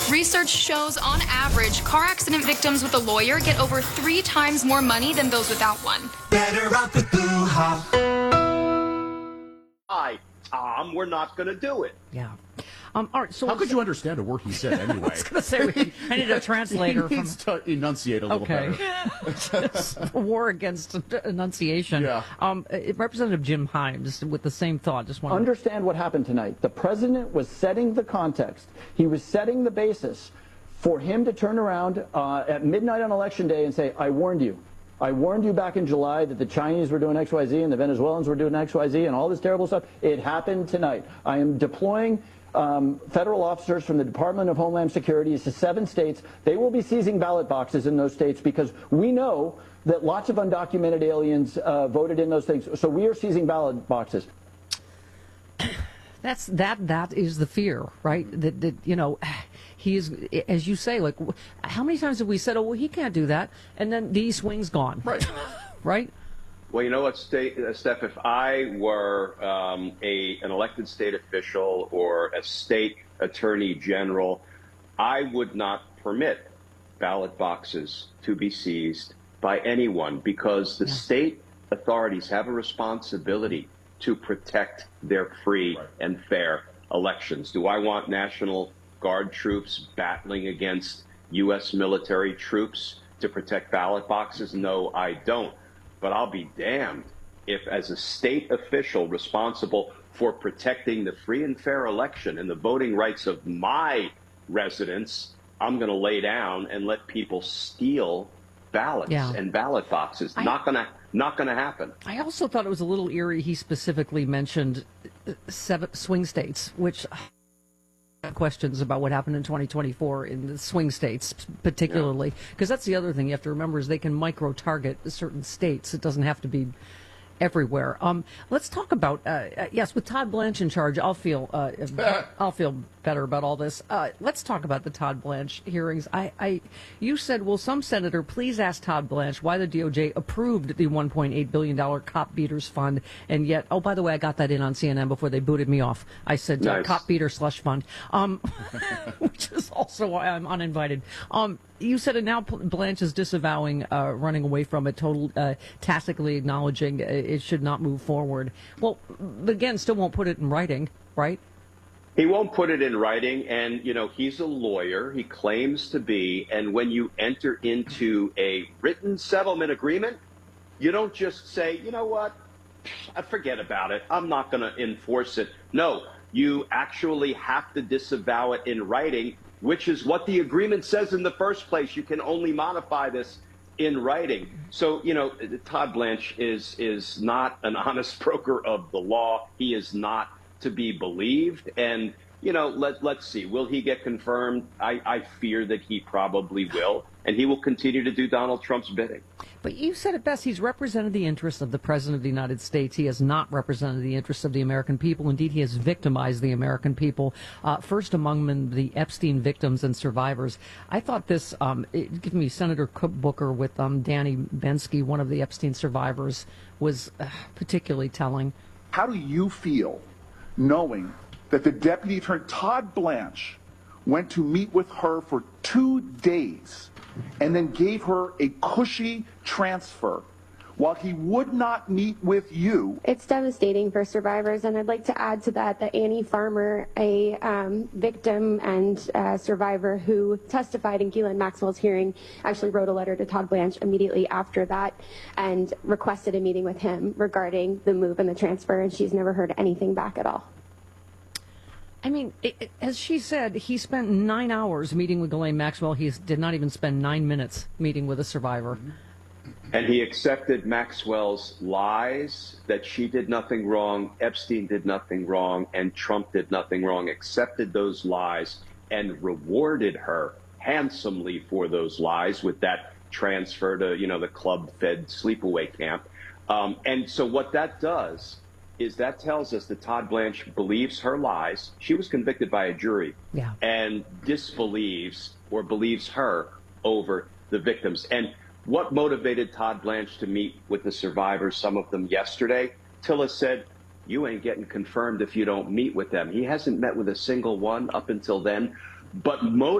Research shows, on average, car accident victims with a lawyer get over 3 times more money than those without one. Better off with Blue Hawk. Hi, Tom, we're not going to do it. Yeah. All right, so how could you understand a word he said anyway? I was going to say, I need a translator. He needs to enunciate a little better. A war against enunciation. Yeah. Representative Jim Himes with the same thought. Just want understand what happened tonight. The president was setting the context. He was setting the basis for him to turn around at midnight on Election Day and say, I warned you. I warned you back in July that the Chinese were doing XYZ and the Venezuelans were doing XYZ and all this terrible stuff. It happened tonight. I am deploying federal officers from the Department of Homeland Security to 7 states. They will be seizing ballot boxes in those states because we know that lots of undocumented aliens voted in those things. So we are seizing ballot boxes. That is the fear, right? That you know, he is, as you say, like, how many times have we said, oh, well, he can't do that, and then the East Wing's gone, right? Right. Well, you know what, Steph, if I were an elected state official or a state attorney general, I would not permit ballot boxes to be seized by anyone because the state authorities have a responsibility to protect their free and fair elections. Do I want National Guard troops battling against U.S. military troops to protect ballot boxes? No, I don't. But I'll be damned if, as a state official responsible for protecting the free and fair election and the voting rights of my residents, I'm going to lay down and let people steal ballots and ballot boxes. Not going to happen. I also thought it was a little eerie. He specifically mentioned 7 swing states, which questions about what happened in 2024 in the swing states particularly, because that's the other thing you have to remember is they can micro-target certain states. It doesn't have to be everywhere. Let's talk about yes, with Todd Blanche in charge, I'll feel better about all this. Let's talk about the Todd Blanche hearings. You said, will some senator please ask Todd Blanche why the DOJ approved the $1.8 billion cop beaters fund, and yet, oh, by the way, I got that in on CNN before they booted me off. I said cop beater slush fund, which is also why I'm uninvited. You said it now. Blanche is disavowing running away from it, tacitly acknowledging it should not move forward. Well, again, still won't put it in writing, right? He won't put it in writing, and, you know, he's a lawyer. He claims to be, and when you enter into a written settlement agreement, you don't just say, you know what, forget about it. I'm not going to enforce it. No, you actually have to disavow it in writing, which is what the agreement says in the first place. You can only modify this in writing. So, you know, Todd Blanche is not an honest broker of the law. He is not to be believed. And, you know, let's see. Will he get confirmed? I fear that he probably will. And he will continue to do Donald Trump's bidding. But you said it best. He's represented the interests of the President of the United States. He has not represented the interests of the American people. Indeed, he has victimized the American people, first among them the Epstein victims and survivors. I thought this, give me Senator Booker with Danny Bensky, one of the Epstein survivors, was particularly telling. How do you feel knowing that the Deputy Attorney Todd Blanche went to meet with her for 2 days and then gave her a cushy transfer while he would not meet with you? It's devastating for survivors, and I'd like to add to that Annie Farmer, a victim and survivor who testified in Ghislaine Maxwell's hearing, actually wrote a letter to Todd Blanche immediately after that and requested a meeting with him regarding the move and the transfer, and she's never heard anything back at all. I mean, as she said, he spent 9 hours meeting with Ghislaine Maxwell. He did not even spend 9 minutes meeting with a survivor. And he accepted Maxwell's lies, that she did nothing wrong, Epstein did nothing wrong, and Trump did nothing wrong, accepted those lies and rewarded her handsomely for those lies with that transfer to, you know, the club-fed sleepaway camp. And so what that does is that tells us that Todd Blanche believes her lies. She was convicted by a jury and disbelieves or believes her over the victims. And what motivated Todd Blanche to meet with the survivors, some of them yesterday? Tilla said, you ain't getting confirmed if you don't meet with them. He hasn't met with a single one up until then. But